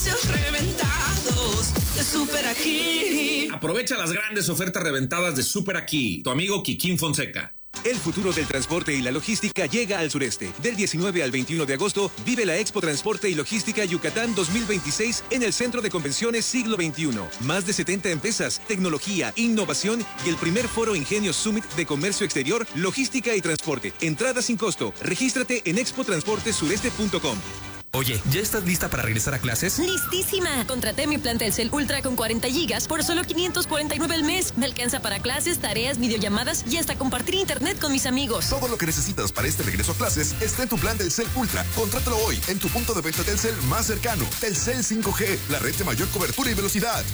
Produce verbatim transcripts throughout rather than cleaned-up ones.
precios reventados de Super Aquí. Aprovecha las grandes ofertas reventadas de Super Aquí. Tu amigo Kikín Fonseca. El futuro del transporte y la logística llega al sureste. Del diecinueve al veintiuno de agosto, vive la Expo Transporte y Logística Yucatán dos mil veintiséis en el Centro de Convenciones Siglo veintiuno. Más de setenta empresas, tecnología, innovación y el primer foro Ingenio Summit de Comercio Exterior, Logística y Transporte. Entrada sin costo. Regístrate en expo transporte sureste punto com. Oye, ¿ya estás lista para regresar a clases? ¡Listísima! Contraté mi plan Telcel Ultra con cuarenta gigas por solo quinientos cuarenta y nueve al mes. Me alcanza para clases, tareas, videollamadas y hasta compartir internet con mis amigos. Todo lo que necesitas para este regreso a clases está en tu plan Telcel Ultra. Contrátalo hoy en tu punto de venta Telcel más cercano. Telcel cinco G, la red de mayor cobertura y velocidad.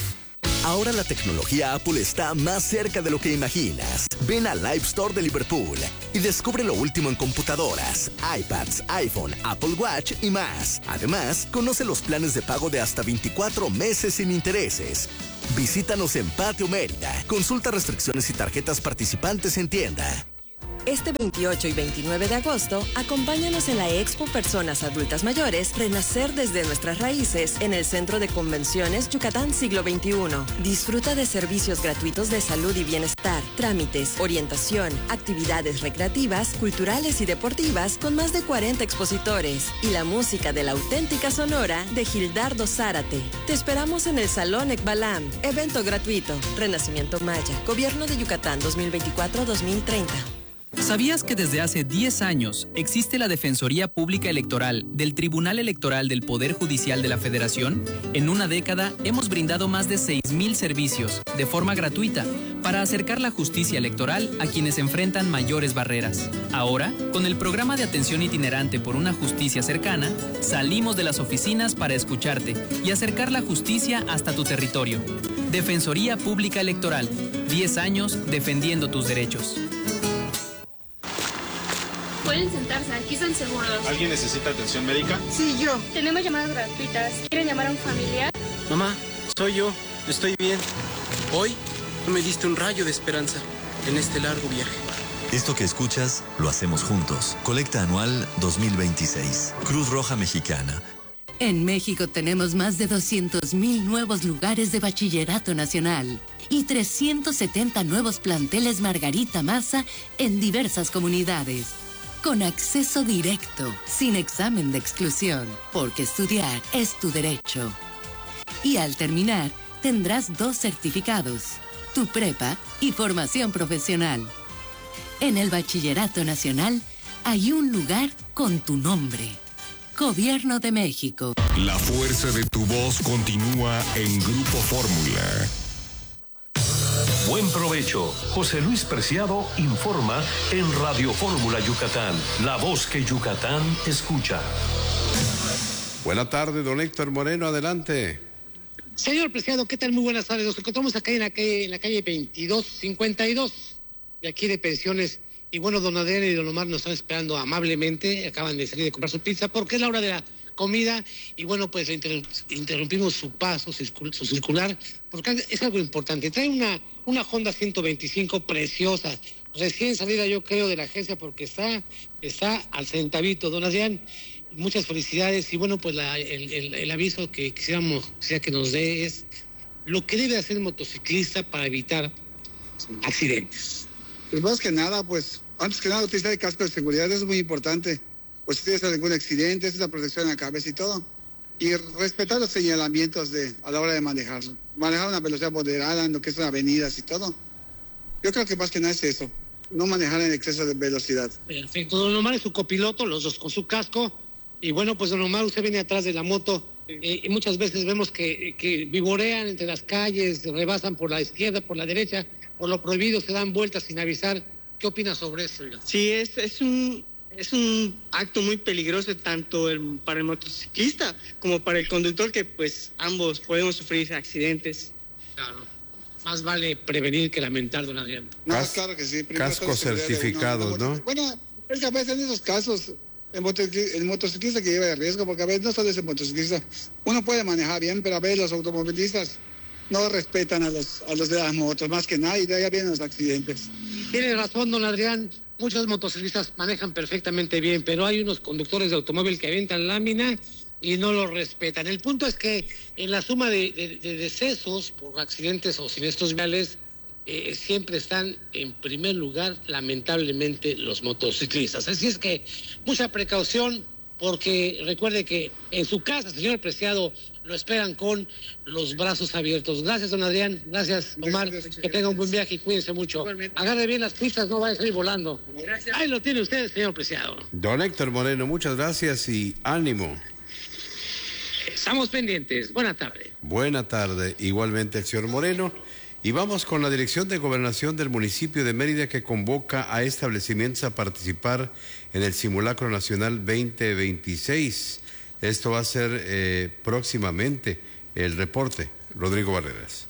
Ahora la tecnología Apple está más cerca de lo que imaginas. Ven al Live Store de Liverpool y descubre lo último en computadoras, iPads, iPhone, Apple Watch y más. Además, conoce los planes de pago de hasta veinticuatro meses sin intereses. Visítanos en Patio Mérida. Consulta restricciones y tarjetas participantes en tienda. Este veintiocho y veintinueve de agosto, acompáñanos en la Expo Personas Adultas Mayores, Renacer desde nuestras raíces, en el Centro de Convenciones Yucatán Siglo veintiuno. Disfruta de servicios gratuitos de salud y bienestar, trámites, orientación, actividades recreativas, culturales y deportivas con más de cuarenta expositores y la música de la auténtica Sonora de Gildardo Zárate. Te esperamos en el Salón Ekbalam, evento gratuito, Renacimiento Maya, Gobierno de Yucatán dos mil veinticuatro a dos mil treinta. ¿Sabías que desde hace diez años existe la Defensoría Pública Electoral del Tribunal Electoral del Poder Judicial de la Federación? En una década hemos brindado más de seis mil servicios de forma gratuita para acercar la justicia electoral a quienes enfrentan mayores barreras. Ahora, con el programa de atención itinerante por una justicia cercana, salimos de las oficinas para escucharte y acercar la justicia hasta tu territorio. Defensoría Pública Electoral, diez años defendiendo tus derechos. Pueden sentarse, aquí están seguros. ¿Alguien necesita atención médica? Sí, yo. Tenemos llamadas gratuitas. ¿Quieren llamar a un familiar? Mamá, soy yo. Estoy bien. Hoy tú me diste un rayo de esperanza en este largo viaje. Esto que escuchas, lo hacemos juntos. Colecta anual dos mil veintiséis. Cruz Roja Mexicana. En México tenemos más de doscientos mil nuevos lugares de bachillerato nacional y trescientos setenta nuevos planteles Margarita Maza en diversas comunidades. Con acceso directo, sin examen de exclusión, porque estudiar es tu derecho. Y al terminar, tendrás dos certificados, tu prepa y formación profesional. En el Bachillerato Nacional hay un lugar con tu nombre. Gobierno de México. La fuerza de tu voz continúa en Grupo Fórmula. Buen provecho. José Luis Preciado informa en Radio Fórmula Yucatán, la voz que Yucatán escucha. Buenas tardes, don Héctor Moreno, adelante. Señor Preciado, ¿qué tal? Muy buenas tardes. Nos encontramos acá en la calle, en la calle veintidós cincuenta y dos, de aquí de Pensiones. Y bueno, don Adrián y don Omar nos están esperando amablemente. Acaban de salir de comprar su pizza porque es la hora de la comida. Y bueno, pues interrumpimos su paso, su circular, porque es algo importante. Trae una, una Honda ciento veinticinco preciosa, recién salida yo creo de la agencia porque está, está al centavito. Don Adrián, muchas felicidades. Y bueno, pues la, el, el, el aviso que quisiéramos quisiera que nos dé es lo que debe hacer el motociclista para evitar accidentes. Pues más que nada, pues, antes que nada utilizar el casco de seguridad, eso es muy importante. Pues si tienes algún accidente, es la protección en la cabeza y todo. Y respetar los señalamientos de a la hora de manejar. Manejar a una velocidad moderada en lo que son avenidas y todo. Yo creo que más que nada es eso, no manejar en exceso de velocidad. Perfecto, don Omar es su copiloto, los dos con su casco. Y bueno, pues don Omar, usted viene atrás de la moto. Eh, y muchas veces vemos que, que vivorean entre las calles, rebasan por la izquierda, por la derecha. Por lo prohibido se dan vueltas sin avisar. ¿Qué opinas sobre eso? Sí, es, es un es un acto muy peligroso tanto el, para el motociclista como para el conductor, que pues ambos podemos sufrir accidentes. Claro. Más vale prevenir que lamentar, don Adrián. No, Cas- claro que sí. Cascos certificados, uno, ¿no? Bueno, es que a veces en esos casos el motociclista, el motociclista que lleva de riesgo, porque a veces no solo es el motociclista, uno puede manejar bien, pero a veces los automovilistas no respetan a los a los de las motos, más que nada, y de allá vienen los accidentes. Tiene razón, don Adrián. Muchos motociclistas manejan perfectamente bien, pero hay unos conductores de automóvil que avientan lámina y no lo respetan. El punto es que en la suma de, de, de decesos por accidentes o siniestros viales, eh, siempre están en primer lugar, lamentablemente, los motociclistas. Así es que mucha precaución, porque recuerde que en su casa, señor Preciado, lo esperan con los brazos abiertos. Gracias, don Adrián. Gracias, Omar. Que tenga un buen viaje y cuídense mucho. Agarre bien las pistas, no vaya a salir volando. Ahí lo tiene usted, señor Preciado. Don Héctor Moreno, muchas gracias y ánimo. Estamos pendientes. Buena tarde. Buena tarde. Igualmente el señor Moreno. Y vamos con la Dirección de Gobernación del municipio de Mérida, que convoca a establecimientos a participar en el Simulacro Nacional veinte veintiséis. Esto va a ser eh, próximamente. El reporte, Rodrigo Barreras.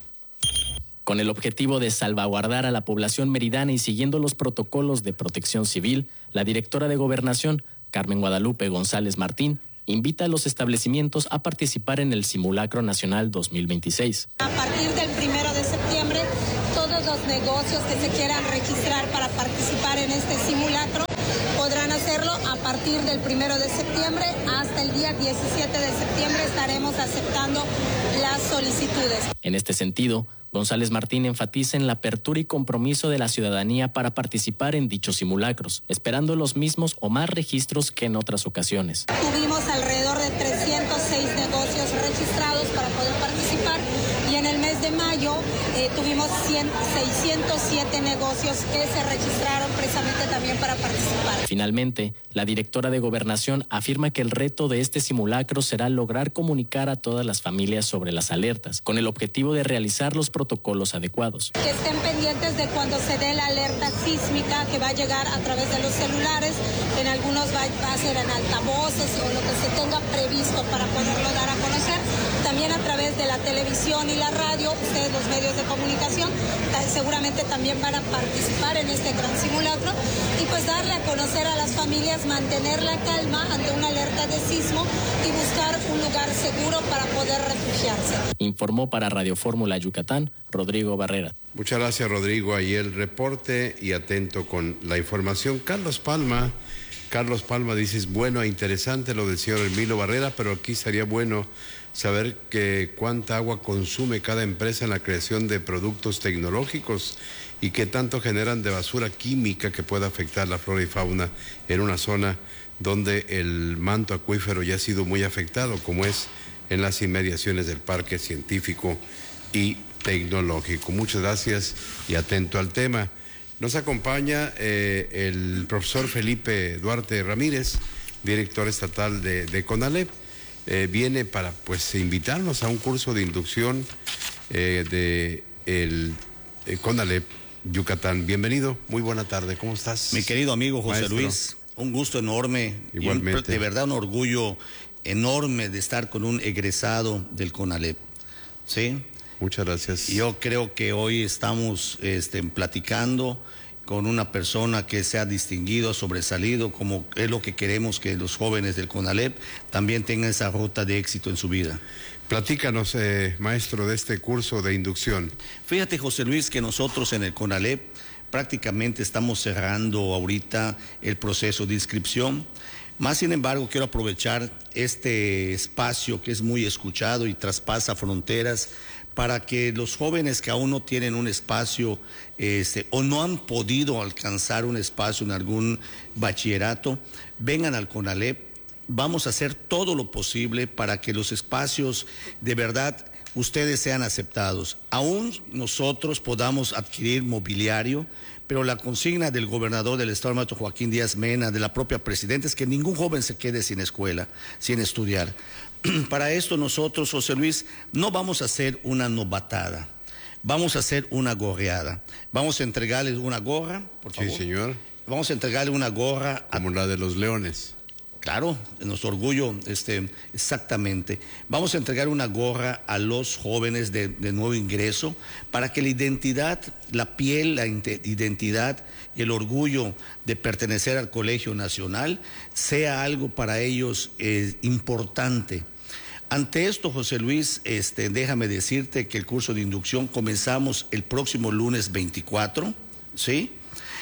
Con el objetivo de salvaguardar a la población meridana y siguiendo los protocolos de protección civil, la directora de Gobernación, Carmen Guadalupe González Martín, invita a los establecimientos a participar en el Simulacro Nacional dos mil veintiséis. A partir del primero de septiembre, todos los negocios que se quieran registrar para participar en este simulacro podrán hacerlo a partir del primero de septiembre hasta el día diecisiete de septiembre. Estaremos aceptando las solicitudes. En este sentido, González Martín enfatiza en la apertura y compromiso de la ciudadanía para participar en dichos simulacros, esperando los mismos o más registros que en otras ocasiones. Tuvimos alrededor de trescientos seis negocios registrados para poder participar y en el mes de mayo eh, tuvimos seiscientos siete negocios que se registraron precisamente también para participar. Finalmente, la directora de Gobernación afirma que el reto de este simulacro será lograr comunicar a todas las familias sobre las alertas, con el objetivo de realizar los protocolos adecuados. Que estén pendientes de cuando se dé la alerta sísmica que va a llegar a través de los celulares, en algunos va, va a ser en altavoces o lo que se tenga previsto para poderlo dar a conocer, también a través de la televisión y la radio. Ustedes, los medios de comunicación, seguramente también van a participar en este gran simulacro y pues darle a conocer a las familias, mantener la calma ante una alerta de sismo y buscar un lugar seguro para poder refugiarse. Informó para Radio Fórmula Yucatán, Rodrigo Barrera. Muchas gracias, Rodrigo. Ahí el reporte y atento con la información. Carlos Palma, Carlos Palma dice, es bueno e interesante lo del señor Emilio Barrera, pero aquí sería bueno saber que cuánta agua consume cada empresa en la creación de productos tecnológicos y qué tanto generan de basura química que pueda afectar la flora y fauna en una zona donde el manto acuífero ya ha sido muy afectado, como es en las inmediaciones del Parque Científico y Tecnológico. Muchas gracias y atento al tema. Nos acompaña eh, el profesor Felipe Duarte Ramírez, director estatal de, de CONALEP. Eh, viene para pues invitarnos a un curso de inducción eh, de el eh, CONALEP Yucatán. Bienvenido, muy buena tarde, ¿cómo estás? Mi querido amigo José Maestro. Luis, un gusto enorme. Igualmente. Y un, de verdad un orgullo enorme de estar con un egresado del CONALEP. ¿Sí? Muchas gracias. Yo creo que hoy estamos este, platicando con una persona que se ha distinguido, sobresalido, como es lo que queremos que los jóvenes del CONALEP también tengan esa ruta de éxito en su vida. Platícanos, eh, maestro, de este curso de inducción. Fíjate, José Luis, que nosotros en el CONALEP prácticamente estamos cerrando ahorita el proceso de inscripción. Más sin embargo, quiero aprovechar este espacio que es muy escuchado y traspasa fronteras para que los jóvenes que aún no tienen un espacio este, o no han podido alcanzar un espacio en algún bachillerato, vengan al CONALEP. Vamos a hacer todo lo posible para que los espacios de verdad ustedes sean aceptados. Aún nosotros podamos adquirir mobiliario, pero la consigna del gobernador del estado, maestro Joaquín Díaz Mena, de la propia presidenta, es que ningún joven se quede sin escuela, sin estudiar. Para esto nosotros, José Luis, no vamos a hacer una novatada, vamos a hacer una gorreada. Vamos a entregarles una gorra, por favor. Sí, señor. Vamos a entregarle una gorra. Como a... la de los Leones. Claro, nuestro orgullo, este, exactamente. Vamos a entregar una gorra a los jóvenes de, de nuevo ingreso para que la identidad, la piel, la identidad y el orgullo de pertenecer al Colegio Nacional sea algo para ellos eh, importante. Ante esto, José Luis, este, déjame decirte que el curso de inducción comenzamos el próximo lunes veinticuatro, ¿sí?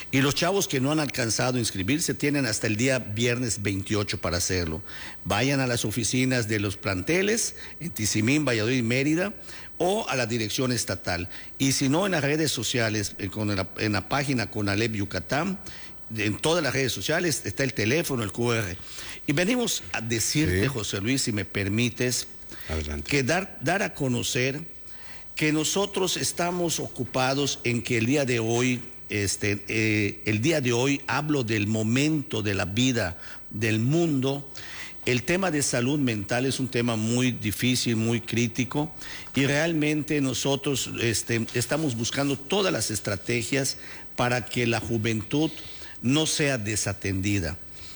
Y los chavos que no han alcanzado a inscribirse tienen hasta el día viernes veintiocho para hacerlo. Vayan a las oficinas de los planteles en Tizimín, Valladolid y Mérida, o a la dirección estatal. Y si no, en las redes sociales, en la, en la página CONALEP Yucatán, en todas las redes sociales está el teléfono, el cu erre. Y venimos a decirte, sí, José Luis, si me permites, adelante, que dar, dar a conocer que nosotros estamos ocupados en que el día de hoy, este, eh, el día de hoy hablo del momento de la vida del mundo. El tema de salud mental es un tema muy difícil, muy crítico, y realmente nosotros este, estamos buscando todas las estrategias para que la juventud no sea desatendida.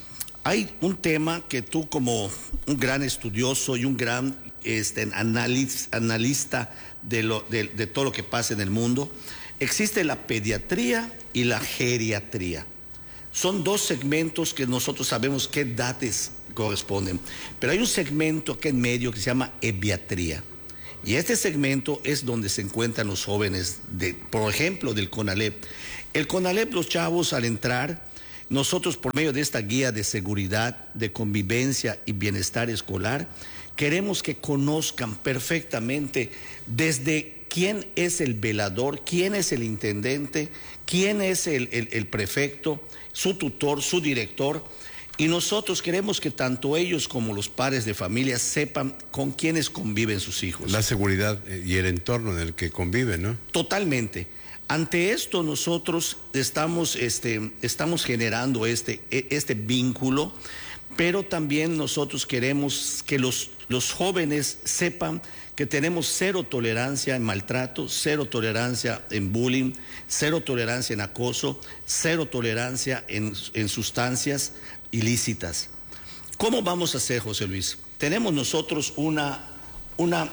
Hay un tema que tú, como un gran estudioso y un gran este, analista, analista de, lo, de, de todo lo que pasa en el mundo, existe la pediatría y la geriatría. Son dos segmentos que nosotros sabemos qué edades corresponden, pero hay un segmento que en medio que se llama ebiatría, y este segmento es donde se encuentran los jóvenes, de, por ejemplo, del CONALEP. El CONALEP, los chavos al entrar, nosotros por medio de esta guía de seguridad, de convivencia y bienestar escolar, queremos que conozcan perfectamente desde quién es el velador, quién es el intendente, quién es el, el, el prefecto, su tutor, su director. Y nosotros queremos que tanto ellos como los padres de familia sepan con quiénes conviven sus hijos. La seguridad y el entorno en el que conviven, ¿no? Totalmente. Ante esto nosotros estamos, este, estamos generando este, este vínculo, pero también nosotros queremos que los, los jóvenes sepan que tenemos cero tolerancia en maltrato, cero tolerancia en bullying, cero tolerancia en acoso, cero tolerancia en, en sustancias ilícitas. ¿Cómo vamos a hacer, José Luis? Tenemos nosotros una, una,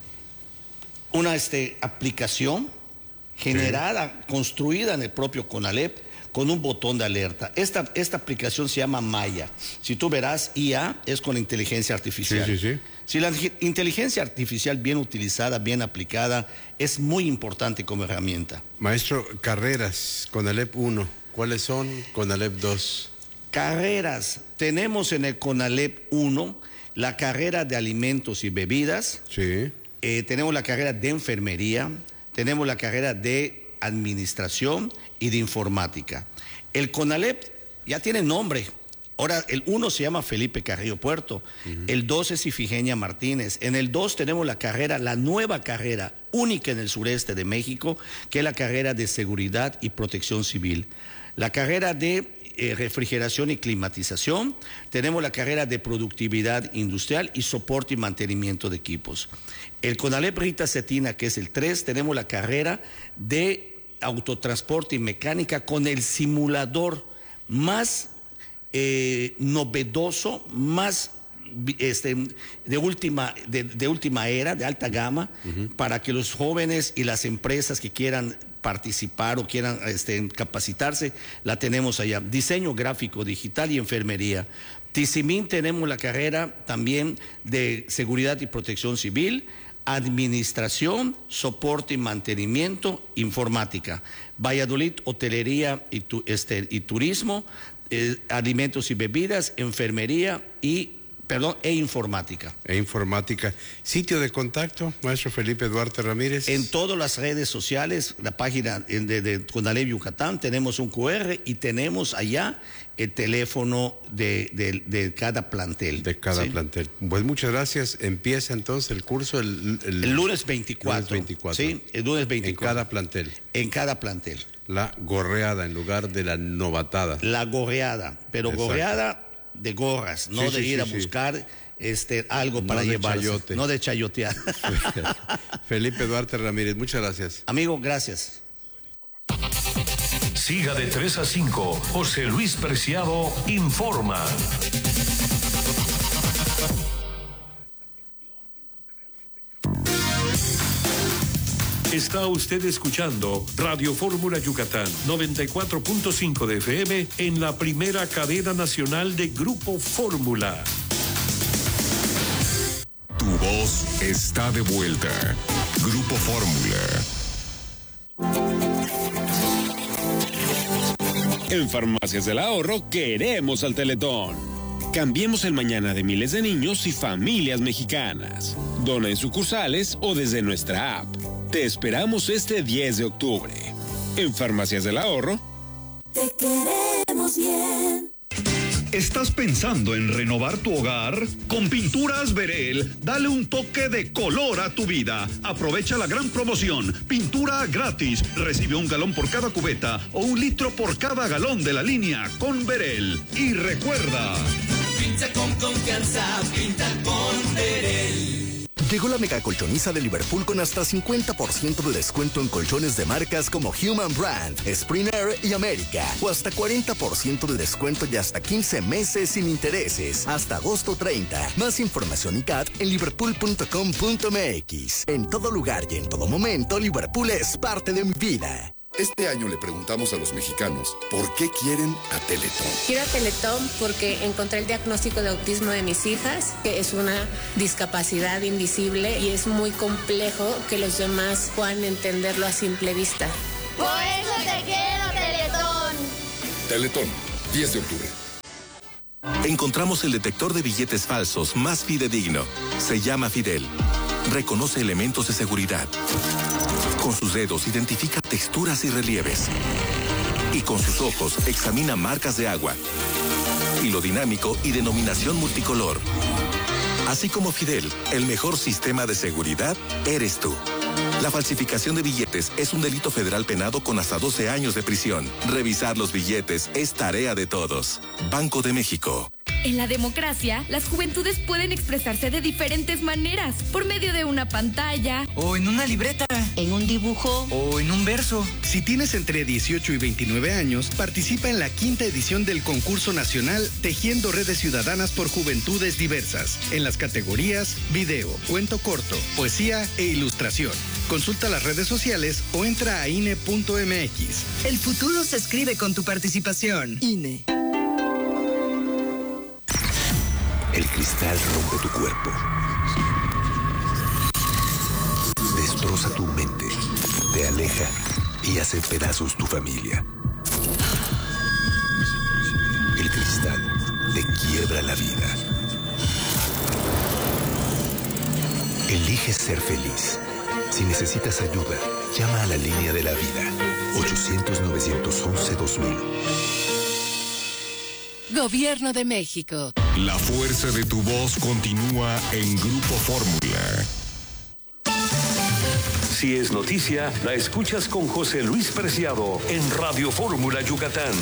una este, aplicación generada, sí, construida en el propio CONALEP con un botón de alerta. Esta, esta aplicación se llama Maya. Si tú verás, I A es con inteligencia artificial. Sí, sí, sí. Si la inteligencia artificial bien utilizada, bien aplicada, es muy importante como herramienta. Maestro, carreras, CONALEP uno, ¿cuáles son? CONALEP dos. Carreras, tenemos en el CONALEP uno la carrera de alimentos y bebidas, sí, eh, tenemos la carrera de enfermería, tenemos la carrera de administración y de informática. El CONALEP ya tiene nombre. Ahora, el uno se llama Felipe Carrillo Puerto, uh-huh. El dos es Ifigenia Martínez. En el dos tenemos la carrera, la nueva carrera única en el sureste de México, que es la carrera de seguridad y protección civil. La carrera de eh, refrigeración y climatización, tenemos la carrera de productividad industrial y soporte y mantenimiento de equipos. El CONALEP Rita Cetina, que es el tres, tenemos la carrera de autotransporte y mecánica con el simulador más eh, novedoso, más este, de, última, de, de última era, de alta gama, uh-huh. para que los jóvenes y las empresas que quieran participar o quieran este, capacitarse, la tenemos allá. Diseño gráfico, digital y enfermería. Tizimín tenemos la carrera también de seguridad y protección civil, administración, soporte y mantenimiento, informática. Valladolid, hotelería y, tu, este, y turismo, eh, alimentos y bebidas, enfermería y, perdón, e informática. E informática. ¿Sitio de contacto, maestro Felipe Duarte Ramírez? En todas las redes sociales, la página de, de CONALEP Yucatán, tenemos un cu erre y tenemos allá el teléfono de, de, de cada plantel. De cada ¿sí? plantel. Pues muchas gracias. Empieza entonces el curso el, el, el lunes veinticuatro. Lunes veinticuatro. Sí, el lunes veinticuatro. En cada plantel. En cada plantel. La gorreada en lugar de la novatada. La gorreada, pero exacto. Gorreada de gorras, no sí, de sí, ir sí, a buscar sí. este, algo no para llevarse. Chayote. No de chayotear. Felipe Duarte Ramírez, muchas gracias. Amigo, gracias. Siga de tres a cinco. José Luis Preciado informa. Está usted escuchando Radio Fórmula Yucatán noventa y cuatro punto cinco de F M en la primera cadena nacional de Grupo Fórmula. Tu voz está de vuelta. Grupo Fórmula. En Farmacias del Ahorro queremos al Teletón. Cambiemos el mañana de miles de niños y familias mexicanas. Dona en sucursales o desde nuestra app. Te esperamos este diez de octubre. En Farmacias del Ahorro. Te queremos bien. ¿Estás pensando en renovar tu hogar? Con Pinturas Verel, dale un toque de color a tu vida. Aprovecha la gran promoción. Pintura gratis. Recibe un galón por cada cubeta o un litro por cada galón de la línea con Verel. Y recuerda... Pinta con confianza, pinta con Verel. Llegó la mega colchoniza de Liverpool con hasta cincuenta por ciento de descuento en colchones de marcas como Human Brand, Spring Air y América. O hasta cuarenta por ciento de descuento y hasta quince meses sin intereses. Hasta agosto treinta. Más información y C A T en liverpool punto com punto m x. En todo lugar y en todo momento, Liverpool es parte de mi vida. Este año le preguntamos a los mexicanos por qué quieren a Teletón. Quiero a Teletón porque encontré el diagnóstico de autismo de mis hijas, que es una discapacidad invisible y es muy complejo que los demás puedan entenderlo a simple vista. Por eso te quiero, Teletón. Teletón, diez de octubre. Encontramos el detector de billetes falsos más fidedigno. Se llama Fidel. Reconoce elementos de seguridad. Con sus dedos identifica texturas y relieves. Y con sus ojos examina marcas de agua. Hilo dinámico y denominación multicolor. Así como Fidel, el mejor sistema de seguridad eres tú. La falsificación de billetes es un delito federal penado con hasta doce años de prisión. Revisar los billetes es tarea de todos. Banco de México. En la democracia, las juventudes pueden expresarse de diferentes maneras, por medio de una pantalla, o en una libreta, en un dibujo, o en un verso. Si tienes entre dieciocho y veintinueve años, participa en la quinta edición del concurso nacional Tejiendo Redes Ciudadanas por Juventudes Diversas, en las categorías video, cuento corto, poesía e ilustración. Consulta las redes sociales o entra a I N E punto M X. El futuro se escribe con tu participación. I N E. El cristal rompe tu cuerpo. Destroza tu mente. Te aleja y hace pedazos tu familia. El cristal te quiebra la vida. Elige ser feliz. Si necesitas ayuda, llama a la línea de la vida. ochocientos, novecientos once, dos mil. Gobierno de México. La fuerza de tu voz continúa en Grupo Fórmula. Si es noticia, la escuchas con José Luis Preciado en Radio Fórmula Yucatán.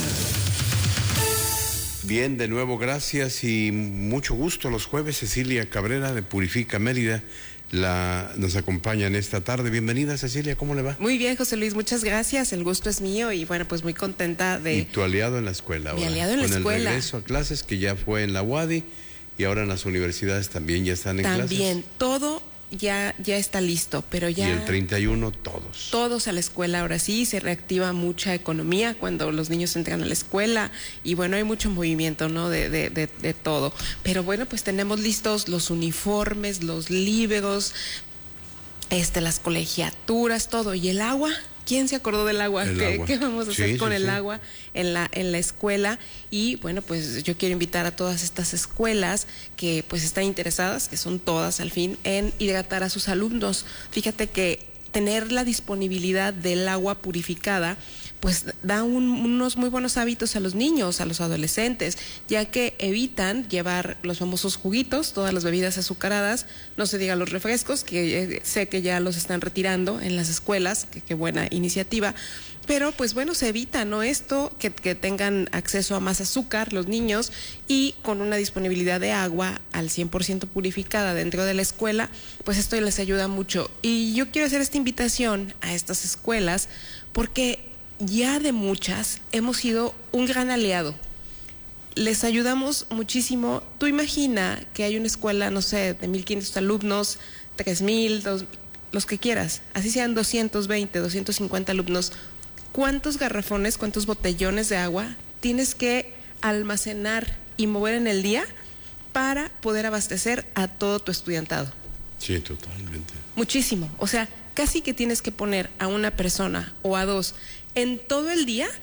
Bien, de nuevo gracias y mucho gusto los jueves. Cecilia Cabrera de Purifica Mérida la, nos acompaña en esta tarde. Bienvenida, Cecilia, ¿cómo le va? Muy bien, José Luis, muchas gracias. El gusto es mío y bueno, pues muy contenta de... Y tu aliado en la escuela ahora. Mi aliado en la con escuela. Con el regreso a clases que ya fue en la U A D I y ahora en las universidades también ya están en también, clases. También, todo ya, ya está listo, pero ya... Y el treinta y uno todos. Todos a la escuela, ahora sí, se reactiva mucha economía cuando los niños entran a la escuela y bueno, hay mucho movimiento, ¿no? De, de, de, de todo. Pero bueno, pues tenemos listos los uniformes, los libros, este, las colegiaturas, todo. ¿Y el agua? ¿Quién se acordó del agua? ¿Qué, agua. ¿Qué vamos a hacer sí, con sí, el sí. agua en la, en la escuela? Y bueno, pues yo quiero invitar a todas estas escuelas que pues están interesadas, que son todas al fin, en hidratar a sus alumnos. Fíjate que tener la disponibilidad del agua purificada pues da un, unos muy buenos hábitos a los niños, a los adolescentes, ya que evitan llevar los famosos juguitos, todas las bebidas azucaradas, no se diga los refrescos, que eh, sé que ya los están retirando en las escuelas, que qué buena iniciativa, pero pues bueno, se evita, ¿no? Esto, que, que tengan acceso a más azúcar los niños y con una disponibilidad de agua al cien por ciento purificada dentro de la escuela, pues esto les ayuda mucho. Y yo quiero hacer esta invitación a estas escuelas porque ya de muchas hemos sido un gran aliado. Les ayudamos muchísimo. Tú imagina que hay una escuela, no sé, de mil quinientos alumnos, tres mil, dos, los que quieras, así sean doscientos veinte, doscientos cincuenta alumnos. ¿Cuántos garrafones, cuántos botellones de agua tienes que almacenar y mover en el día para poder abastecer a todo tu estudiantado? Sí, totalmente. Muchísimo. O sea, casi que tienes que poner a una persona o a dos en todo el día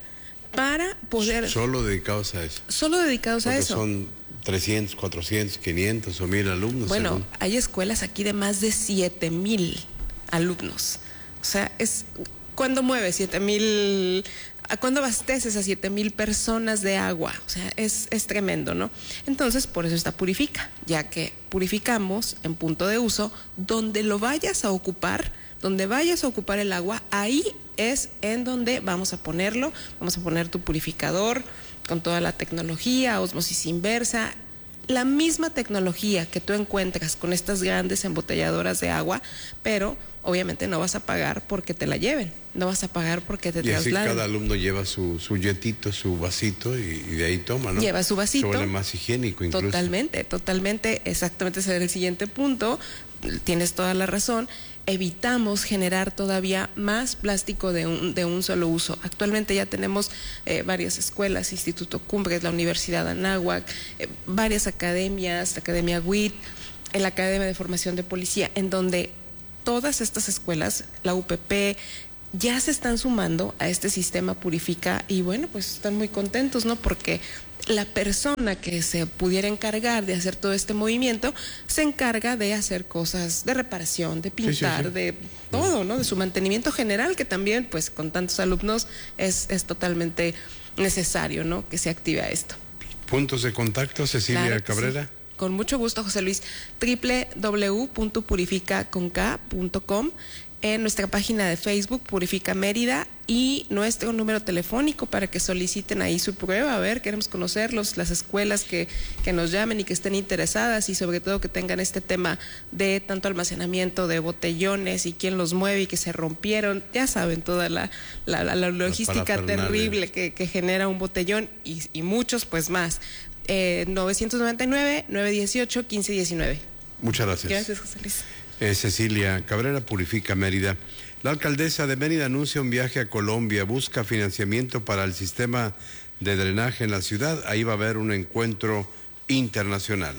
para poder... Solo dedicados a eso. Solo dedicados Porque a eso. Son trescientos, cuatrocientos, quinientos o mil alumnos. Bueno, según. hay escuelas aquí de más de siete mil alumnos. O sea, es cuando mueves siete mil, ¿a cuándo abasteces a siete mil personas de agua? O sea, es, es tremendo, ¿no? Entonces, por eso está Purifica, ya que purificamos en punto de uso, donde lo vayas a ocupar, donde vayas a ocupar el agua, ahí es en donde vamos a ponerlo, vamos a poner tu purificador con toda la tecnología, ósmosis inversa, la misma tecnología que tú encuentras con estas grandes embotelladoras de agua, pero obviamente no vas a pagar porque te la lleven, no vas a pagar porque te y así trasladen. cada alumno lleva su, su yetito, su vasito y, y de ahí toma, ¿no? Lleva su vasito. Se vuelve más higiénico incluso. Totalmente, totalmente, exactamente ese era el siguiente punto, tienes toda la razón. Evitamos generar todavía más plástico de un, de un solo uso. Actualmente ya tenemos eh, varias escuelas, Instituto Cumbres, la Universidad Anáhuac, eh, varias academias, la Academia W I T, la Academia de Formación de Policía, en donde todas estas escuelas, la U P P, ya se están sumando a este sistema Purifica y bueno, pues están muy contentos, ¿no? Porque la persona que se pudiera encargar de hacer todo este movimiento se encarga de hacer cosas de reparación, de pintar, sí, sí, sí. de todo, ¿no? De su mantenimiento general, que también, pues, con tantos alumnos es, es totalmente necesario, ¿no? Que se active a esto. Puntos de contacto, Cecilia Claro Cabrera. Sí. Con mucho gusto, José Luis. doble u doble u doble u punto purifica con k punto com, en nuestra página de Facebook, Purifica Mérida, y nuestro número telefónico para que soliciten ahí su prueba. A ver, queremos conocerlos, las escuelas que, que nos llamen y que estén interesadas y sobre todo que tengan este tema de tanto almacenamiento de botellones y quién los mueve y que se rompieron. Ya saben, toda la, la, la, la logística terrible que, que genera un botellón y, y muchos pues más. Eh, nueve nueve nueve, nueve uno ocho, uno cinco uno nueve. Muchas gracias. Gracias, José Luis. Eh, Cecilia Cabrera, Purifica Mérida. La alcaldesa de Mérida anuncia un viaje a Colombia, busca financiamiento para el sistema de drenaje en la ciudad. Ahí va a haber un encuentro internacional.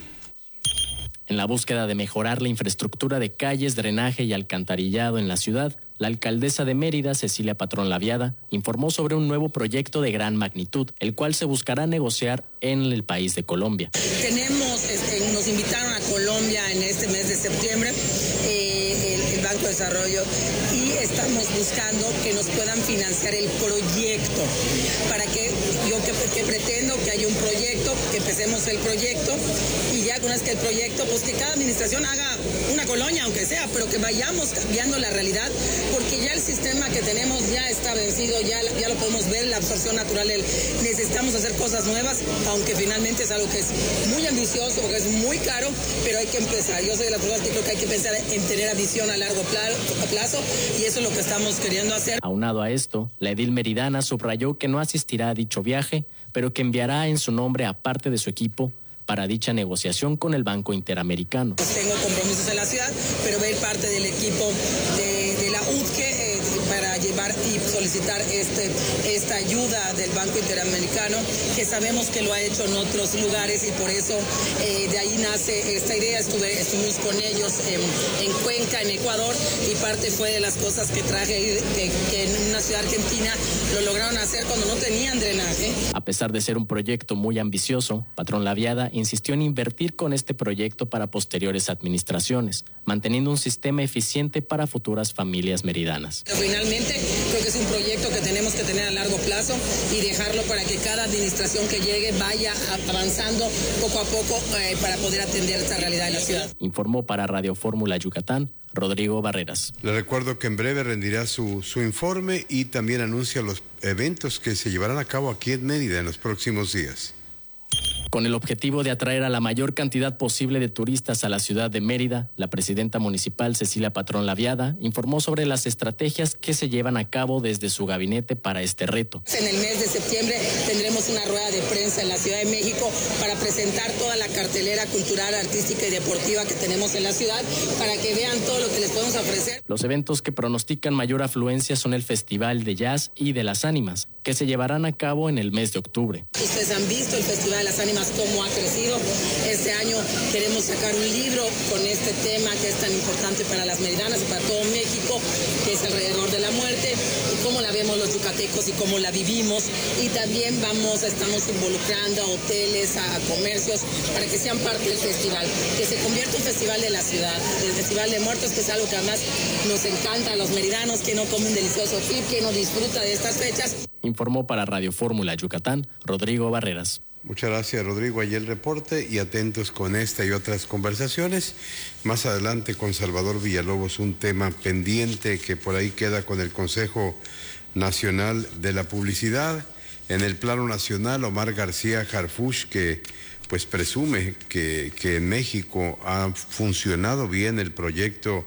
En la búsqueda de mejorar la infraestructura de calles, drenaje y alcantarillado en la ciudad, la alcaldesa de Mérida, Cecilia Patrón Laviada, informó sobre un nuevo proyecto de gran magnitud, el cual se buscará negociar en el país de Colombia. Tenemos, este, nos invitaron a Colombia en este mes de septiembre, eh, el, el Banco de Desarrollo, y estamos buscando que nos puedan financiar el proyecto. Para que yo que, que pretendo que haya un proyecto, que empecemos el proyecto, y ya con que el proyecto, pues que cada administración haga una colonia, aunque sea, pero que vayamos cambiando la realidad, porque ya el sistema que tenemos ya está vencido, ya, ya lo podemos ver, la absorción natural, el, necesitamos hacer cosas nuevas, aunque finalmente es algo que es muy ambicioso, porque es muy caro, pero hay que empezar. Yo soy de las personas que creo que hay que pensar en tener visión a largo plazo, y eso es lo que estamos queriendo hacer. Aunado a esto, la edil meridana subrayó que no asistirá a dicho viaje, pero que enviará en su nombre a parte de su equipo para dicha negociación con el Banco Interamericano. Tengo compromisos en la ciudad, pero voy a ir parte del equipo de, de la U D C E eh, para llevar y solicitar este, esta ayuda del Banco Interamericano, que sabemos que lo ha hecho en otros lugares, y por eso eh, de ahí nace esta idea. Estuve, estuvimos con ellos en, en Cuenca, en Ecuador, y parte fue de las cosas que traje, que, que en una ciudad argentina lo lograron hacer cuando no tenían drenaje. A pesar de ser un proyecto muy ambicioso, Patrón Laviada insistió en invertir con este proyecto para posteriores administraciones, manteniendo un sistema eficiente para futuras familias meridanas. Finalmente, creo que es un proyecto que tenemos que tener a largo plazo y dejarlo para que cada administración que llegue vaya avanzando poco a poco eh, para poder atender esta realidad de la ciudad. Informó para Radio Fórmula Yucatán, Rodrigo Barreras. Le recuerdo que en breve rendirá su, su informe y también anuncia los eventos que se llevarán a cabo aquí en Mérida en los próximos días. Con el objetivo de atraer a la mayor cantidad posible de turistas a la ciudad de Mérida, la presidenta municipal Cecilia Patrón Laviada informó sobre las estrategias que se llevan a cabo desde su gabinete para este reto. En el mes de septiembre tendremos una rueda de prensa en la Ciudad de México para presentar toda la cartelera cultural, artística y deportiva que tenemos en la ciudad, para que vean todo lo que les podemos vamos a ofrecer. Los eventos que pronostican mayor afluencia son el Festival de Jazz y de las Ánimas, que se llevarán a cabo en el mes de octubre. Ustedes han visto el Festival de las Ánimas cómo ha crecido. Este año queremos sacar un libro con este tema que es tan importante para las meridanas y para todo México, que es alrededor de la muerte y cómo la vemos los yucatecos y cómo la vivimos. Y también vamos, estamos involucrando a hoteles, a, a comercios, para que sean parte del festival, que se convierta en un festival de la ciudad, el Festival de Muertos, que es algo que además nos encanta a los meridanos, que no comen delicioso tip, que no disfruta de estas fechas. Informó para Radio Fórmula Yucatán, Rodrigo Barreras. Muchas gracias, Rodrigo. Ahí el reporte y atentos con esta y otras conversaciones. Más adelante con Salvador Villalobos, un tema pendiente que por ahí queda con el Consejo Nacional de la Publicidad. En el plano nacional, Omar García Harfuch, que pues presume que, que en México ha funcionado bien el proyecto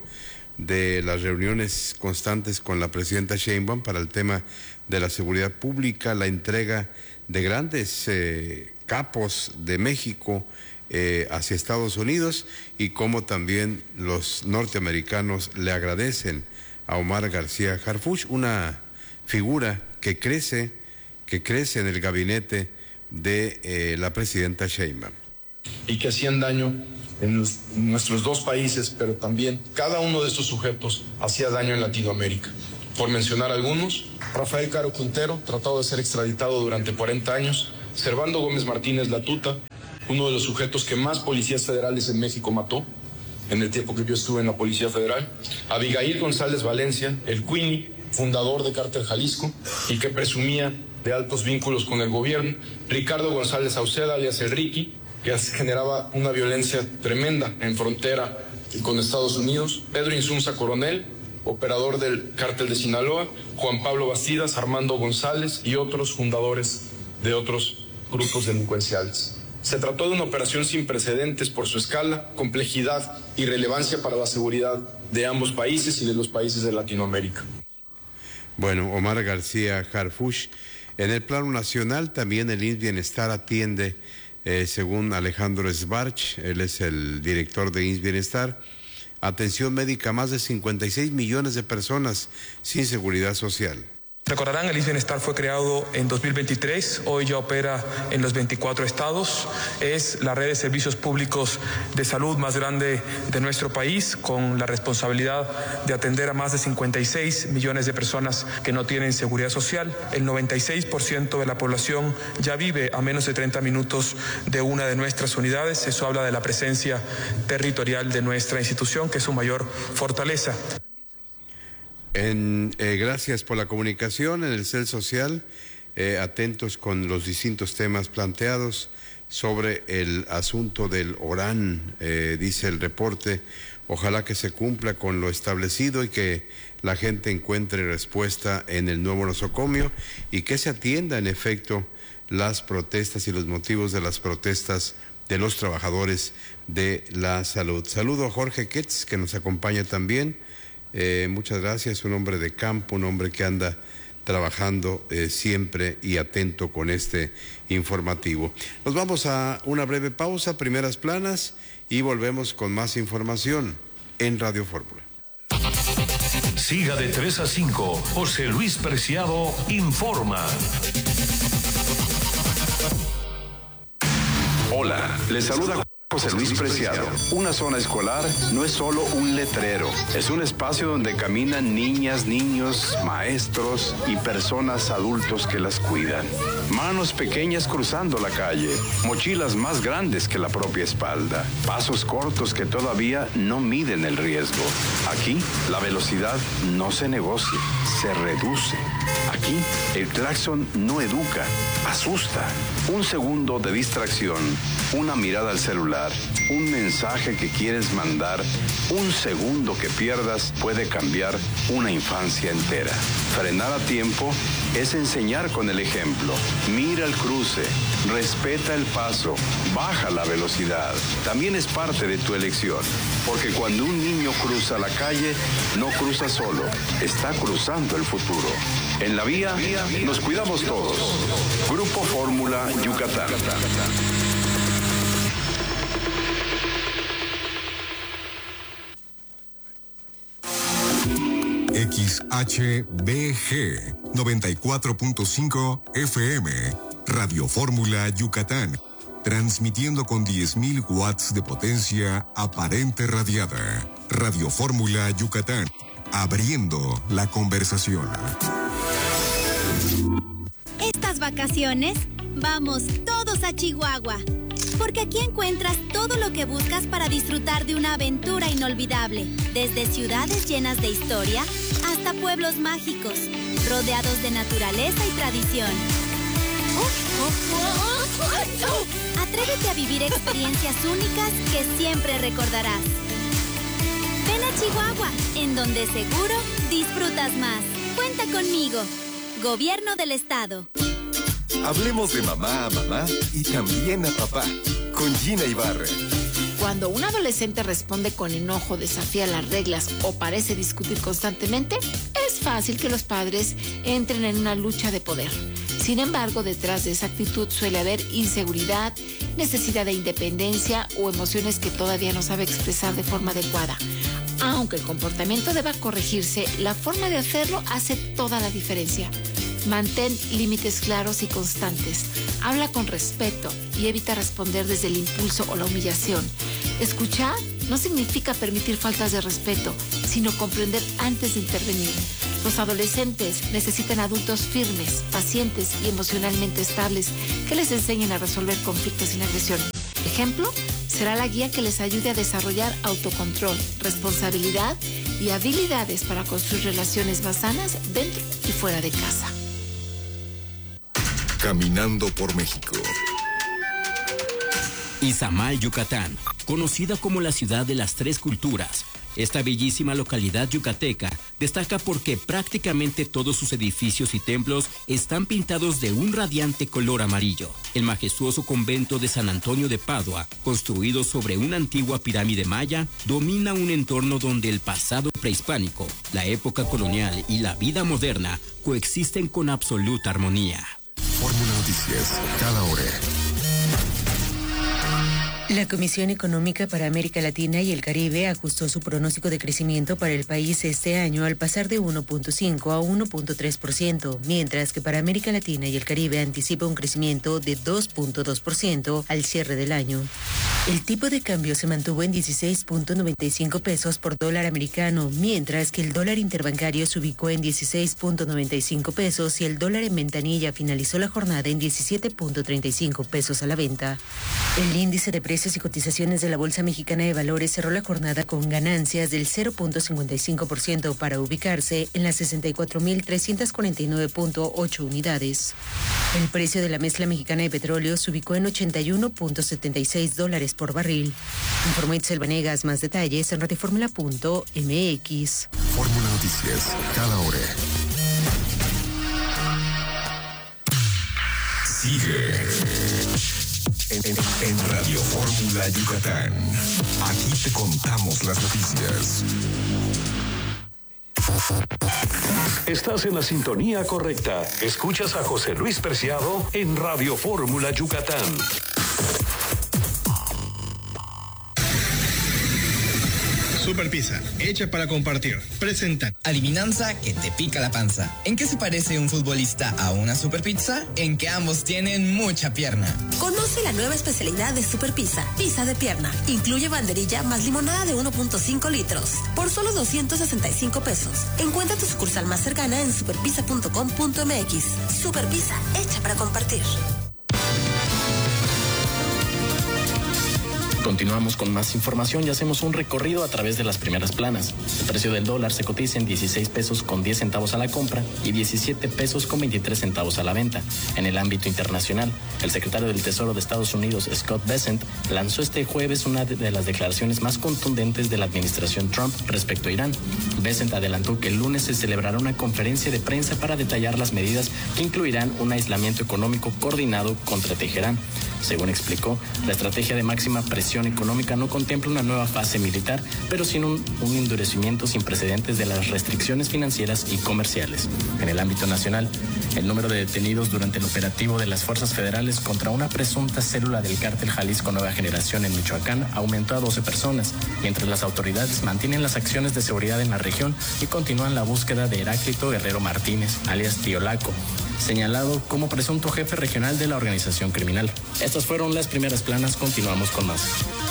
de las reuniones constantes con la presidenta Sheinbaum para el tema de la seguridad pública, la entrega de grandes eh, capos de México eh, hacia Estados Unidos y cómo también los norteamericanos le agradecen a Omar García Harfuch, una figura que crece, que crece en el gabinete de eh, la presidenta Sheinbaum. Y que hacían daño en, los, en nuestros dos países, pero también cada uno de estos sujetos hacía daño en Latinoamérica. Por mencionar algunos, Rafael Caro Quintero, tratado de ser extraditado durante cuarenta años, Servando Gómez Martínez Latuta, uno de los sujetos que más policías federales en México mató en el tiempo que yo estuve en la Policía Federal, Abigail González Valencia, el Queenie, fundador de Cártel Jalisco y que presumía de altos vínculos con el gobierno, Ricardo González Sauceda, alias el Ricky, que generaba una violencia tremenda en frontera con Estados Unidos, Pedro Insunza Coronel, operador del Cártel de Sinaloa, Juan Pablo Bastidas, Armando González y otros fundadores de otros grupos delincuenciales. Se trató de una operación sin precedentes por su escala, complejidad y relevancia para la seguridad de ambos países y de los países de Latinoamérica. Bueno, Omar García Harfuch. En el plano nacional también el I M S S Bienestar atiende, eh, según Alejandro Sbarch, él es el director de I M S S Bienestar, atención médica a más de cincuenta y seis millones de personas sin seguridad social. Recordarán, el I M S S Bienestar fue creado en dos mil veintitrés, hoy ya opera en los veinticuatro estados, es la red de servicios públicos de salud más grande de nuestro país, con la responsabilidad de atender a más de cincuenta y seis millones de personas que no tienen seguridad social. El noventa y seis por ciento de la población ya vive a menos de treinta minutos de una de nuestras unidades, eso habla de la presencia territorial de nuestra institución, que es su mayor fortaleza. En, eh, gracias por la comunicación en el C E L Social, eh, atentos con los distintos temas planteados sobre el asunto del Orán, eh, dice el reporte, ojalá que se cumpla con lo establecido y que la gente encuentre respuesta en el nuevo nosocomio y que se atienda en efecto las protestas y los motivos de las protestas de los trabajadores de la salud. Saludo a Jorge Ketz, que nos acompaña también. Eh, muchas gracias, un hombre de campo, un hombre que anda trabajando eh, siempre y atento con este informativo. Nos vamos a una breve pausa, primeras planas, y volvemos con más información en Radio Fórmula. Siga de tres a cinco, José Luis Preciado informa. Hola, les saluda José Luis Preciado. Una zona escolar no es solo un letrero, es un espacio donde caminan niñas, niños, maestros y personas adultos que las cuidan. Manos pequeñas cruzando la calle, mochilas más grandes que la propia espalda, pasos cortos que todavía no miden el riesgo. Aquí, la velocidad no se negocia, se reduce. Aquí, el claxon no educa, asusta. Un segundo de distracción, una mirada al celular, un mensaje que quieres mandar, un segundo que pierdas puede cambiar una infancia entera. Frenar a tiempo es enseñar con el ejemplo. Mira el cruce, respeta el paso, baja la velocidad. También es parte de tu elección, porque cuando un niño cruza la calle, no cruza solo, está cruzando el futuro. En la vía, nos cuidamos todos. Grupo Fórmula Yucatán. X H B G noventa y cuatro punto cinco F M, Radio Fórmula Yucatán, transmitiendo con diez mil watts de potencia aparente radiada. Radio Fórmula Yucatán, abriendo la conversación. Estas vacaciones, vamos todos a Chihuahua, porque aquí encuentras todo lo que buscas para disfrutar de una aventura inolvidable, desde ciudades llenas de historia hasta pueblos mágicos, rodeados de naturaleza y tradición. Atrévete a vivir experiencias únicas que siempre recordarás. Ven a Chihuahua, en donde seguro disfrutas más. Cuenta conmigo. Gobierno del Estado. Hablemos de mamá a mamá y también a papá, con Gina Ibarra. Cuando un adolescente responde con enojo, desafía las reglas o parece discutir constantemente, es fácil que los padres entren en una lucha de poder. Sin embargo, detrás de esa actitud suele haber inseguridad, necesidad de independencia o emociones que todavía no sabe expresar de forma adecuada. Aunque el comportamiento deba corregirse, la forma de hacerlo hace toda la diferencia. Mantén límites claros y constantes. Habla con respeto y evita responder desde el impulso o la humillación. Escuchar no significa permitir faltas de respeto, sino comprender antes de intervenir. Los adolescentes necesitan adultos firmes, pacientes y emocionalmente estables que les enseñen a resolver conflictos sin agresión. Ejemplo, será la guía que les ayude a desarrollar autocontrol, responsabilidad y habilidades para construir relaciones más sanas dentro y fuera de casa. Caminando por México. Izamal, Yucatán, conocida como la ciudad de las tres culturas. Esta bellísima localidad yucateca destaca porque prácticamente todos sus edificios y templos están pintados de un radiante color amarillo. El majestuoso convento de San Antonio de Padua, construido sobre una antigua pirámide maya, domina un entorno donde el pasado prehispánico, la época colonial y la vida moderna coexisten con absoluta armonía. Fórmula Noticias, cada hora. La Comisión Económica para América Latina y el Caribe ajustó su pronóstico de crecimiento para el país este año al pasar de uno punto cinco a uno punto tres por ciento, mientras que para América Latina y el Caribe anticipa un crecimiento de dos punto dos por ciento al cierre del año. El tipo de cambio se mantuvo en dieciséis punto noventa y cinco pesos por dólar americano, mientras que el dólar interbancario se ubicó en dieciséis punto noventa y cinco pesos y el dólar en ventanilla finalizó la jornada en diecisiete punto treinta y cinco pesos a la venta. El índice de precios y cotizaciones de la Bolsa Mexicana de Valores cerró la jornada con ganancias del cero punto cincuenta y cinco por ciento para ubicarse en las sesenta y cuatro mil trescientos cuarenta y nueve punto ocho unidades. El precio de la mezcla mexicana de petróleo se ubicó en ochenta y uno punto setenta y seis dólares por barril. Informó Itzel Vanegas, más detalles en radioformula punto m x. Fórmula Noticias, cada hora. Sigue en, en, en Radio Fórmula Yucatán. Aquí te contamos las noticias. Estás en la sintonía correcta. Escuchas a José Luis Preciado en Radio Fórmula Yucatán. Super Pizza, hecha para compartir. Presenta. Adivinanza que te pica la panza. ¿En qué se parece un futbolista a una Super Pizza? En que ambos tienen mucha pierna. Conoce la nueva especialidad de Super Pizza, pizza de pierna. Incluye banderilla más limonada de uno punto cinco litros. Por solo doscientos sesenta y cinco pesos. Encuentra tu sucursal más cercana en superpizza punto com punto m x. Super Pizza, hecha para compartir. Continuamos con más información y hacemos un recorrido a través de las primeras planas. El precio del dólar se cotiza en dieciséis pesos con diez centavos a la compra y diecisiete pesos con veintitrés centavos a la venta. En el ámbito internacional, el secretario del Tesoro de Estados Unidos, Scott Bessent, lanzó este jueves una de las declaraciones más contundentes de la administración Trump respecto a Irán. Bessent adelantó que el lunes se celebrará una conferencia de prensa para detallar las medidas que incluirán un aislamiento económico coordinado contra Teherán. Según explicó, la estrategia de máxima presión económica no contempla una nueva fase militar, pero sin un, un endurecimiento sin precedentes de las restricciones financieras y comerciales. En el ámbito nacional, el número de detenidos durante el operativo de las fuerzas federales contra una presunta célula del cártel Jalisco Nueva Generación en Michoacán aumentó a doce personas, mientras las autoridades mantienen las acciones de seguridad en la región y continúan la búsqueda de Heráclito Guerrero Martínez, alias Tío Laco, señalado como presunto jefe regional de la organización criminal. Estas fueron las primeras planas, continuamos con más.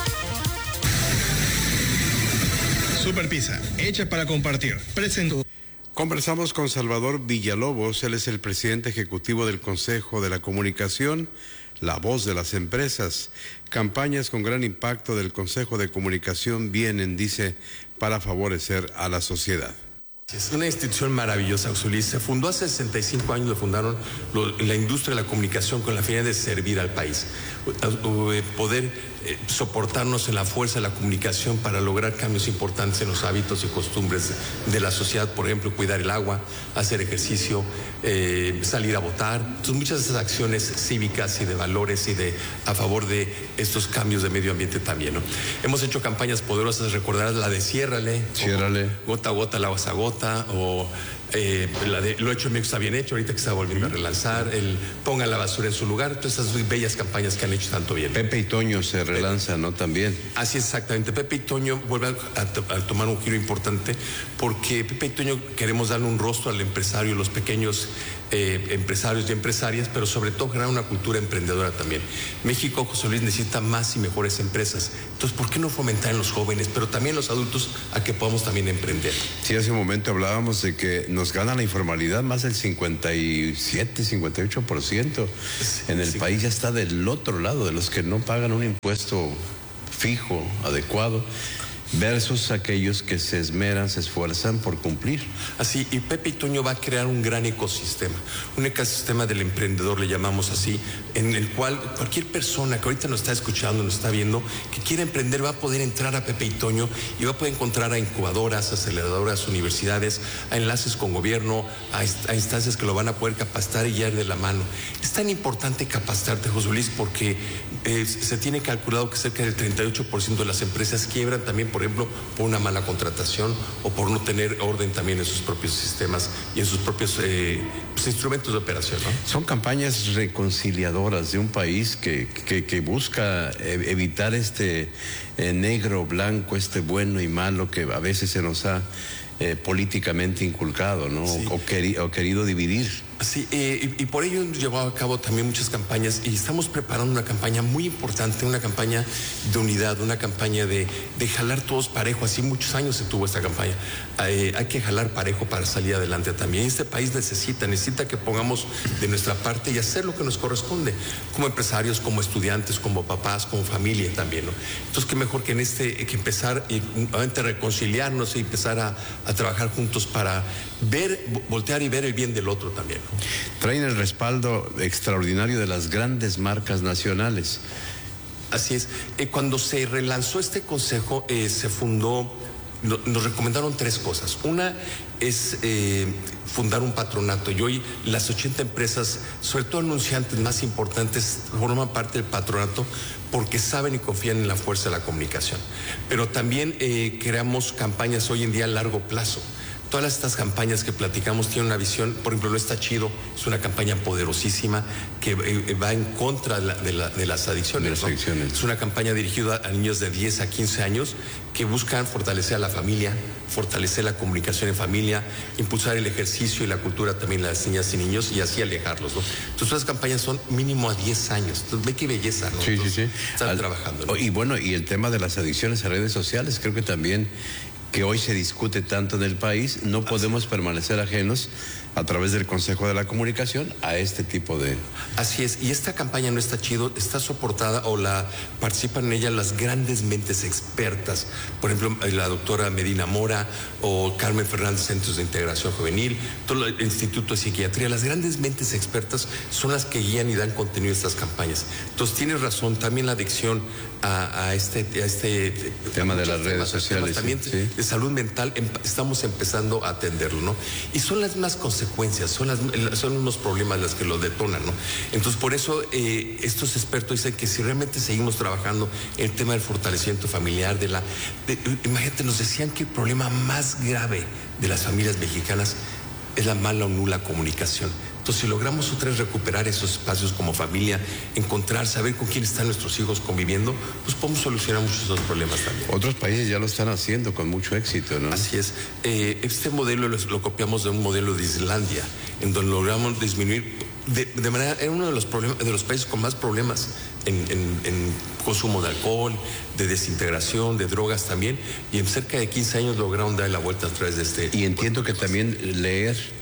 Super Pizza, hecha para compartir. Presento. Conversamos con Salvador Villalobos, él es el presidente ejecutivo del Consejo de la Comunicación, la voz de las empresas. Campañas con gran impacto del Consejo de Comunicación vienen, dice, para favorecer a la sociedad. Es una institución maravillosa, José Luis. Se fundó hace sesenta y cinco años, lo fundaron lo, la industria de la comunicación con la finalidad de servir al país. Poder eh, soportarnos en la fuerza de la comunicación para lograr cambios importantes en los hábitos y costumbres de, de la sociedad. Por ejemplo, cuidar el agua, hacer ejercicio, eh, salir a votar. Entonces, muchas de esas acciones cívicas y de valores y de a favor de estos cambios de medio ambiente también, ¿no? Hemos hecho campañas poderosas, recordarás la de Ciérrale, Ciérrale. Gota a gota, la a gota. O eh, la de lo hecho mío está bien hecho, ahorita que está volviendo a relanzar, el ponga la basura en su lugar, todas estas muy bellas campañas que han hecho tanto bien. Pepe y Toño se relanza, ¿no? También. Así es, exactamente. Pepe y Toño vuelven a, a, a tomar un giro importante porque Pepe y Toño queremos darle un rostro al empresario, los pequeños eh, empresarios y empresarias, pero sobre todo generar una cultura emprendedora también. México, José Luis, necesita más y mejores empresas. Entonces, ¿por qué no fomentar en los jóvenes, pero también los adultos, a que podamos también emprender? Sí, hace un momento hablábamos de que nos gana la informalidad más del cincuenta y siete, cincuenta y ocho por ciento. En el sí. país ya está del otro lado, de los que no pagan un impuesto fijo, adecuado, versus aquellos que se esmeran, se esfuerzan por cumplir. Así, y Pepe y Toño va a crear un gran ecosistema, un ecosistema del emprendedor, le llamamos así, en el cual cualquier persona que ahorita nos está escuchando, nos está viendo, que quiera emprender, va a poder entrar a Pepe y Toño y va a poder encontrar a incubadoras, aceleradoras, universidades, a enlaces con gobierno, a, a instancias que lo van a poder capacitar y guiar de la mano. Es tan importante capacitarte, José Luis, porque eh, se tiene calculado que cerca del treinta y ocho por ciento de las empresas quiebran también por Por ejemplo, por una mala contratación o por no tener orden también en sus propios sistemas y en sus propios eh, pues, instrumentos de operación, ¿no? Son campañas reconciliadoras de un país que, que, que busca evitar este eh, negro, blanco, este bueno y malo que a veces se nos ha eh, políticamente inculcado, ¿no? Sí. O, queri, o querido dividir. Sí, eh, y, y por ello hemos llevado a cabo también muchas campañas y estamos preparando una campaña muy importante, una campaña de unidad, una campaña de, de jalar todos parejo. Así muchos años se tuvo esta campaña. Eh, hay que jalar parejo para salir adelante también. Este país necesita, necesita que pongamos de nuestra parte y hacer lo que nos corresponde, como empresarios, como estudiantes, como papás, como familia también, ¿no? Entonces, qué mejor que en este, que empezar y nuevamente reconciliarnos y empezar a, a trabajar juntos para ver, voltear y ver el bien del otro también, ¿no? Traen el respaldo extraordinario de las grandes marcas nacionales. Así es. Eh, cuando se relanzó este consejo, eh, se fundó, no, nos recomendaron tres cosas. Una es eh, fundar un patronato y hoy las ochenta empresas, sobre todo anunciantes más importantes, forman parte del patronato porque saben y confían en la fuerza de la comunicación. Pero también eh, creamos campañas hoy en día a largo plazo. Todas estas campañas que platicamos tienen una visión, por ejemplo, No Está Chido, es una campaña poderosísima que eh, va en contra de, la, de, la, de las adicciones. De las adicciones. ¿no? Es una campaña dirigida a niños de diez a quince años que buscan fortalecer a la familia, fortalecer la comunicación en familia, impulsar el ejercicio y la cultura también de las niñas y niños y así alejarlos, ¿no? Entonces, las campañas son mínimo a diez años. Entonces, ve qué belleza, ¿no? Sí, Entonces, sí, sí. Están Al, trabajando, ¿no? Y bueno, y el tema de las adicciones a redes sociales, creo que también que hoy se discute tanto en el país, no podemos permanecer ajenos a través del Consejo de la Comunicación a este tipo de... Así es, y esta campaña No Está Chido está soportada o la participan en ella las grandes mentes expertas, por ejemplo, la doctora Medina Mora o Carmen Fernández, Centros de Integración Juvenil, todo el Instituto de Psiquiatría. Las grandes mentes expertas son las que guían y dan contenido a estas campañas. Entonces, tienes razón, también la adicción a, a este, a este tema de las redes sociales. También sí. de salud mental, em, estamos empezando a atenderlo, ¿no? Y son las mismas consecuencias, son, las, son unos problemas las que lo detonan, ¿no? Entonces, por eso eh, estos expertos dicen que si realmente seguimos trabajando en el tema del fortalecimiento familiar, de la... De, imagínate, nos decían que el problema más grave de las familias mexicanas es la mala o nula comunicación. Entonces, si logramos otra vez recuperar esos espacios como familia, encontrar, saber con quién están nuestros hijos conviviendo, pues podemos solucionar muchos de esos problemas también. Otros países ya lo están haciendo con mucho éxito, ¿no? Así es. Eh, este modelo lo, lo copiamos de un modelo de Islandia, en donde logramos disminuir, de, de manera, era uno de los, problemas, de los países con más problemas en, en, en consumo de alcohol, de desintegración, de drogas también, y en cerca de quince años lograron dar la vuelta a través de este... Y entiendo que también leer...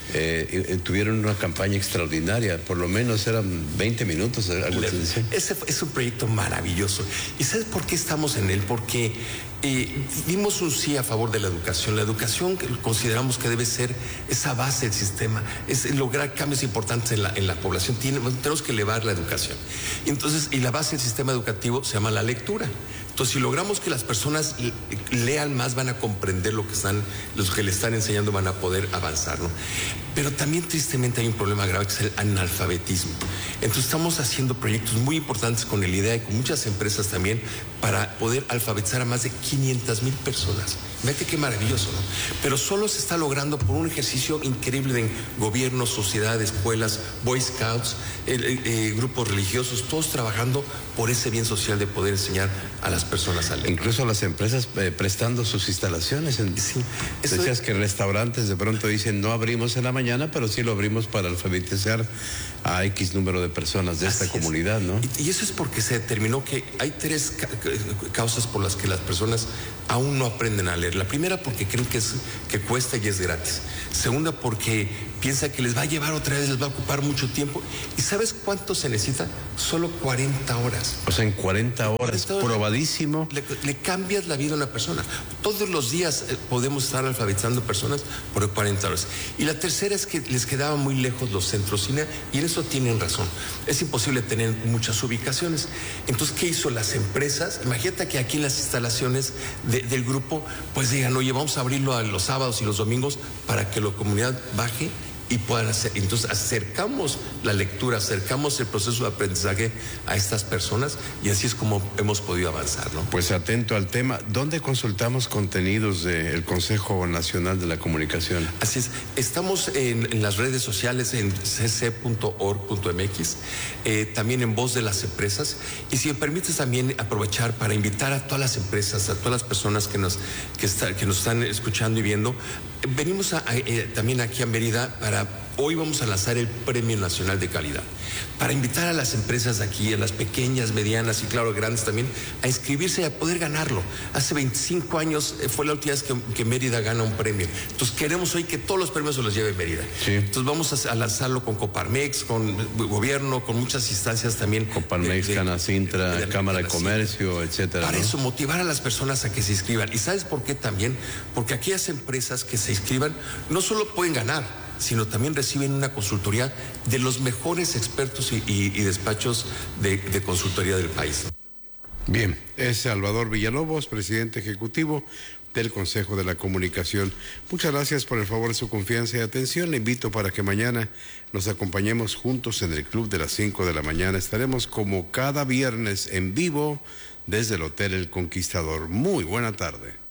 Eh, tuvieron una campaña extraordinaria, por lo menos eran veinte minutos. Algo así. Ese es un proyecto maravilloso. ¿Y sabes por qué estamos en él? Porque eh, dimos un sí a favor de la educación. La educación consideramos que debe ser esa base del sistema, es lograr cambios importantes en la, en la población. Tiene, tenemos que elevar la educación. Y entonces, y la base del sistema educativo se llama la lectura. Entonces, si logramos que las personas lean más, van a comprender lo que están, los que le están enseñando van a poder avanzar, ¿no? Pero también tristemente hay un problema grave que es el analfabetismo. Entonces estamos haciendo proyectos muy importantes con el IDEA y con muchas empresas también para poder alfabetizar a más de quinientas mil personas. Vete qué maravilloso, ¿no? Pero solo se está logrando por un ejercicio increíble de gobiernos, sociedades, escuelas, Boy Scouts, eh, eh, grupos religiosos, todos trabajando por ese bien social de poder enseñar a las personas a leer. Incluso las empresas eh, prestando sus instalaciones. En, sí, decías es... que restaurantes de pronto dicen no abrimos en la mañana, pero sí lo abrimos para alfabetizar a X número de personas de esta Así comunidad, es. ¿no? Y, y eso es porque se determinó que hay tres ca causas por las que las personas aún no aprenden a leer. La primera, porque creen que, es, que cuesta y es gratis. Segunda, porque piensa que les va a llevar otra vez, les va a ocupar mucho tiempo. ¿Y sabes cuánto se necesita? Solo cuarenta horas. O sea, en cuarenta horas, cuarenta horas probadísimo. Le, le cambias la vida a una persona. Todos los días eh, podemos estar alfabetizando personas por cuarenta horas. Y la tercera es que les quedaban muy lejos los centros cine, y en eso tienen razón. Es imposible tener muchas ubicaciones. Entonces, ¿qué hizo las empresas? Imagínate que aquí en las instalaciones de, del grupo, pues digan, oye, vamos a abrirlo a los sábados y los domingos para que la comunidad baje y puedan hacer. Entonces acercamos la lectura, acercamos el proceso de aprendizaje a estas personas, y así es como hemos podido avanzar, ¿no? Pues atento al tema. ¿Dónde consultamos contenidos del Consejo Nacional de la Comunicación? Así es. Estamos en, en las redes sociales, en c c punto org punto m x, eh, también en Voz de las Empresas. Y si me permites también aprovechar para invitar a todas las empresas, a todas las personas que nos, que está, que nos están escuchando y viendo. Venimos a, a, eh, también aquí a Mérida para... Hoy vamos a lanzar el Premio Nacional de Calidad, para invitar a las empresas de aquí, a las pequeñas, medianas y claro, grandes también, a inscribirse y a poder ganarlo. Hace veinticinco años fue la última vez que, que Mérida gana un premio. Entonces queremos hoy que todos los premios se los lleve Mérida. Sí. Entonces vamos a, a lanzarlo con Coparmex, con gobierno, con muchas instancias también. Coparmex, de, de, Canacintra, de, de, Cámara de Comercio, etcétera. Para ¿no? eso, motivar a las personas a que se inscriban. ¿Y sabes por qué también? Porque aquellas empresas que se inscriban no solo pueden ganar, sino también reciben una consultoría de los mejores expertos y, y, y despachos de, de consultoría del país. Bien, es Salvador Villalobos, presidente ejecutivo del Consejo de la Comunicación. Muchas gracias por el favor de su confianza y atención. Le invito para que mañana nos acompañemos juntos en el club de las cinco de la mañana. Estaremos como cada viernes en vivo desde el Hotel El Conquistador. Muy buena tarde.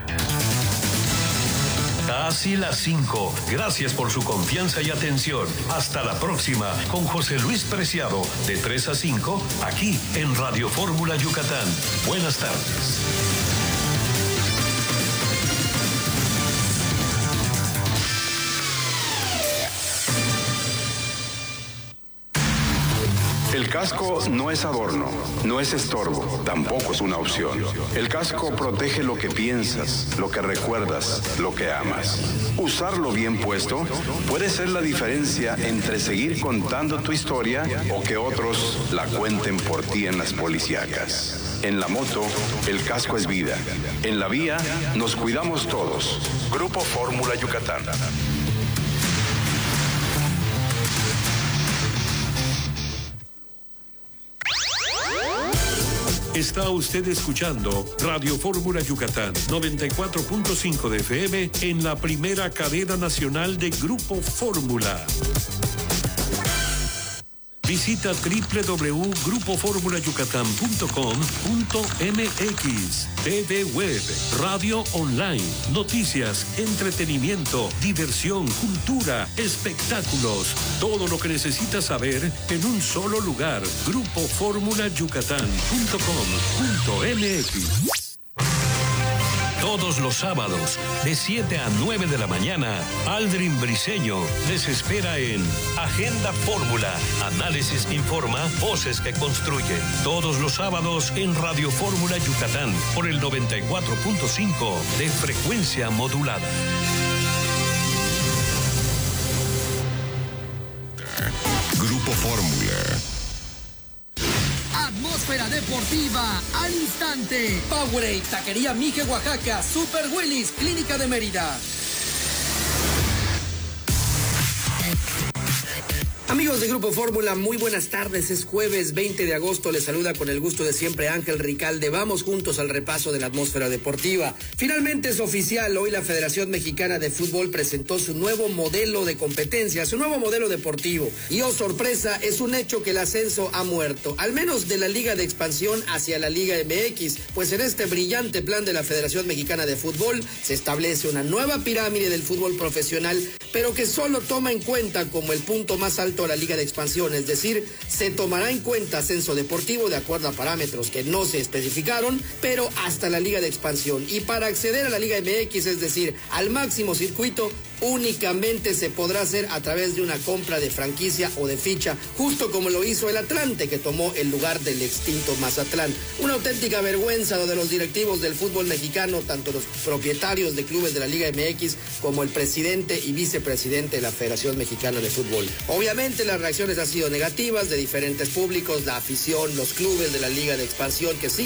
Casi las cinco. Gracias por su confianza y atención. Hasta la próxima con José Luis Preciado, de tres a cinco, aquí en Radio Fórmula Yucatán. Buenas tardes. El casco no es adorno, no es estorbo, tampoco es una opción. El casco protege lo que piensas, lo que recuerdas, lo que amas. Usarlo bien puesto puede ser la diferencia entre seguir contando tu historia o que otros la cuenten por ti en las policíacas. En la moto, el casco es vida. En la vía, nos cuidamos todos. Grupo Fórmula Yucatán. Está usted escuchando Radio Fórmula Yucatán, noventa y cuatro punto cinco de F M en la primera cadena nacional de Grupo Fórmula. Visita doble u doble u doble u punto grupo fórmula yucatán punto com punto m x, T V Web, radio online, noticias, entretenimiento, diversión, cultura, espectáculos. Todo lo que necesitas saber en un solo lugar. grupo fórmula yucatán punto com punto m x. Todos los sábados, de siete a nueve de la mañana, Aldrin Briseño les espera en Agenda Fórmula. Análisis que informa, voces que construyen. Todos los sábados en Radio Fórmula Yucatán, por el noventa y cuatro punto cinco de frecuencia modulada. Grupo Fórmula. Atmósfera deportiva al instante. Powerade, Taquería Mije, Oaxaca, Super Willis, Clínica de Mérida. Amigos de Grupo Fórmula, muy buenas tardes. Es jueves veinte de agosto. Les saluda con el gusto de siempre Ángel Ricalde. Vamos juntos al repaso de la atmósfera deportiva. Finalmente es oficial. Hoy la Federación Mexicana de Fútbol presentó su nuevo modelo de competencia, su nuevo modelo deportivo. Y oh sorpresa, es un hecho que el ascenso ha muerto, al menos de la Liga de Expansión hacia la Liga M X, pues en este brillante plan de la Federación Mexicana de Fútbol se establece una nueva pirámide del fútbol profesional, pero que solo toma en cuenta como el punto más alto a la Liga de Expansión, es decir, se tomará en cuenta ascenso deportivo de acuerdo a parámetros que no se especificaron, pero hasta la Liga de Expansión. Y para acceder a la Liga M X, es decir, al máximo circuito, únicamente se podrá hacer a través de una compra de franquicia o de ficha, justo como lo hizo el Atlante, que tomó el lugar del extinto Mazatlán. Una auténtica vergüenza lo de los directivos del fútbol mexicano, tanto los propietarios de clubes de la Liga M X como el presidente y vicepresidente de la Federación Mexicana de Fútbol. Obviamente las reacciones han sido negativas de diferentes públicos, la afición, los clubes de la Liga de Expansión, que sí